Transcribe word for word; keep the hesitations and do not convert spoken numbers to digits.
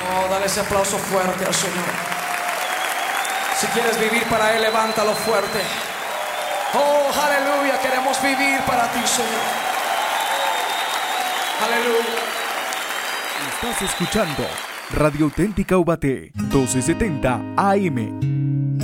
Oh, dale ese aplauso fuerte al Señor. Si quieres vivir para Él, levántalo fuerte. Oh, aleluya, queremos vivir para ti, Señor. Aleluya. Estás escuchando Radio Auténtica Ubaté, doce setenta A M.